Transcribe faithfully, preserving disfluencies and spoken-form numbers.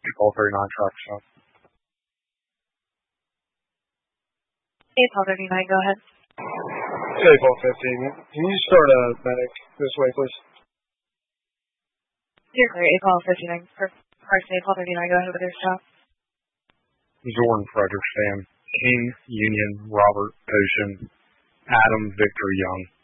Paul thirty-nine track stop. eight Paul thirty-nine, go ahead. eight Paul fifteen, can you start a medic this way, please? You're clear, eight Paul fifty-nine. Carson, eight Paul thirty-nine, go ahead with your stop. Jordan Frederick Sam, King Union Robert Ocean, Adam Victor Young.